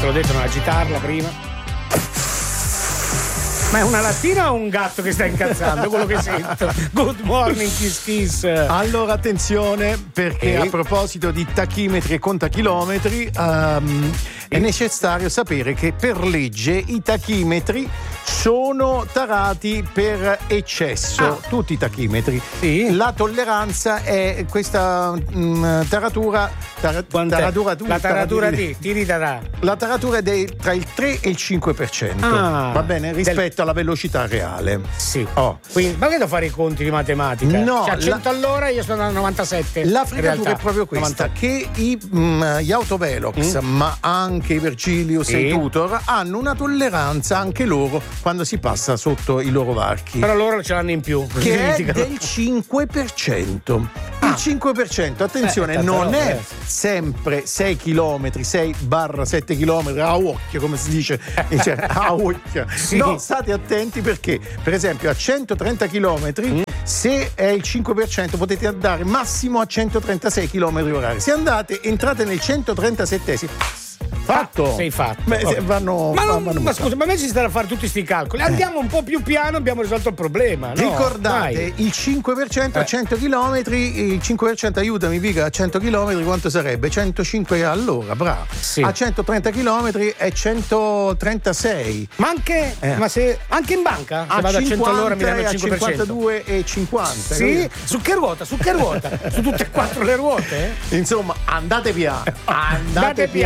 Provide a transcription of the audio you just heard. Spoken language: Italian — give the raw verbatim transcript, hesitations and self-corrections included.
te l'ho detto, non agitarla prima. Ma è una lattina o un gatto che sta incazzando? Quello che sento. Good morning, kiss kiss. Allora attenzione, perché e? a proposito di tachimetri e contachilometri, um, è necessario sapere che per legge i tachimetri sono tarati per eccesso, ah. tutti i tachimetri. Sì. La tolleranza è questa mh, taratura, tar- taratura la taratura di tiri tarà. La taratura è dei, tra il tre e il cinque per cento. Ah. Va bene? Rispetto Del... alla velocità reale. Sì. Oh. Quindi, ma che devo fare i conti di matematica? No, cioè, a cento la... all'ora io sono a novantasette. La fregatura è proprio questa, novanta che i, mh, gli autovelox, mm. ma anche i Virgilius sì. e i Tutor hanno una tolleranza anche loro quando si passa sotto i loro varchi. Però loro ce l'hanno in più. Che è del cinque per cento. Ah. Il cinque per cento, attenzione, eh, non roba, è eh. sempre sei chilometri, sei barra sette chilometri a occhio, come si dice, cioè, a occhio. Sì. No, state attenti perché, per esempio, a centotrenta chilometri, mm. se è il cinque per cento potete andare massimo a centotrentasei chilometri orari. Se andate, entrate nel centotrentasettesimo. Fatto. Ah, sei fatto. Beh, vanno, ma, non, vanno ma scusa, ma invece di stare a fare tutti sti calcoli, andiamo un po' più piano, abbiamo risolto il problema. No? Ricordate, Vai. il cinque per cento eh. a cento chilometri, il cinque per cento aiutami Viga, a cento chilometri quanto sarebbe? centocinque all'ora, bravo. Sì. A centotrenta chilometri è centotrentasei. Ma anche, eh. ma se, anche in banca? Se a vado a cento all'ora mi danno il cinque per cento. cinquantadue e cinquanta. Sì? Su che ruota? Su che ruota? Su tutte e quattro le ruote? Insomma, andate piano. Andate, andate piano.